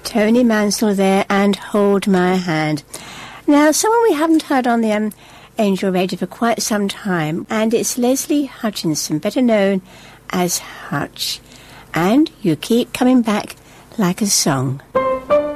Tony Mansell there, and Hold My Hand. Now, someone we haven't heard on the Angel Radio for quite some time, and it's Leslie Hutchinson, better known as Hutch. And You Keep Coming Back Like a Song.